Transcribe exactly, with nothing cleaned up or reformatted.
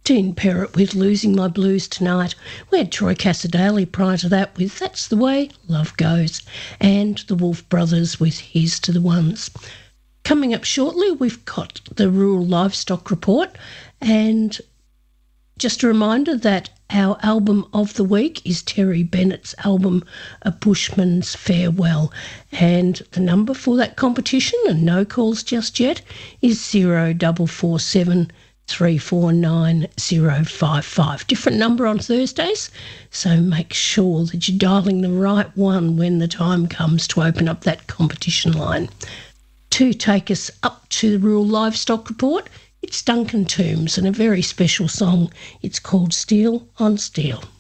Dean Perrott with Losing My Blues Tonight. We had Troy Cassadaly prior to that with That's the Way Love Goes, and the Wolf Brothers with Here's to the Ones. Coming up shortly, we've got the Rural Livestock Report, and just a reminder that our album of the week is Terry Bennett's album, A Bushman's Farewell, and the number for that competition, and no calls just yet, is zero double four seven three four nine zero five five. Different number on Thursdays, so make sure that you're dialing the right one when the time comes to open up that competition line. To take us up to the Rural Livestock Report, it's Duncan Toombs and a very special song. It's called Steel on Steel.